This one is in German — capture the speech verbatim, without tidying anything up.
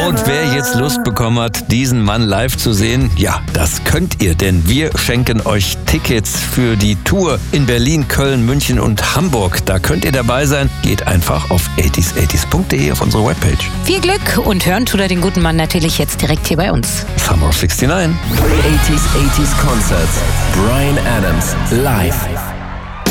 Und wer jetzt Lust bekommen hat, diesen Mann live zu sehen, ja, das könnt ihr, denn wir schenken euch Tickets für die Tour in Berlin, Köln, München und Hamburg. Da könnt ihr dabei sein. Geht einfach auf achtzig achtzig punkt de auf unsere Webpage. Viel Glück und hören tut er den guten Mann natürlich jetzt direkt hier bei uns. Summer of sixty-nine. eighties eighties Concert. Bryan Adams live.